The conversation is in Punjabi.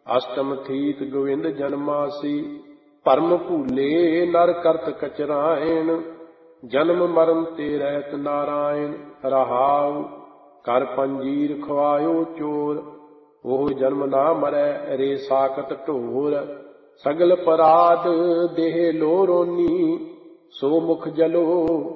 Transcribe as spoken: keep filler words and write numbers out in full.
ਅਸ਼ਟਮ ਥੀਤ ਗੋਵਿੰਦ ਜਨਮਾਸੀ, ਭਰਮ ਭੂਲੇ ਨਰ ਕਰਤ ਕਚਰਾਇਣ, ਜਨਮ ਮਰਨ ਤੇ ਰਹਿਤ ਨਾਰਾਇਣ। ਰਹਾਉ ਕਰ ਪੰਜੀਰ ਖਵਾਇਓ ਚੋਰ, ਉਹ ਜਨਮ ਨਾ ਮਰੈ ਰੇ ਸਾਕਤ ਢੋਰ। ਸਗਲ ਪਰਾਧ ਦੇਹ ਲੋ ਰੋਨੀ, ਸੋ ਮੁਖ ਜਲੋ